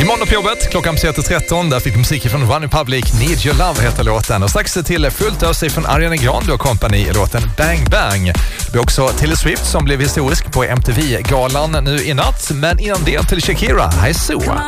Imorgon på jobbet, klockan 13. Där fick musik från One Republic, Need Your Love heter låten. Och strax till fullt ös från Ariana Grande och company i låten Bang Bang. Det blir också Taylor Swift som blev historisk på MTV-galan nu i natt. Men innan det till Shakira, I saw.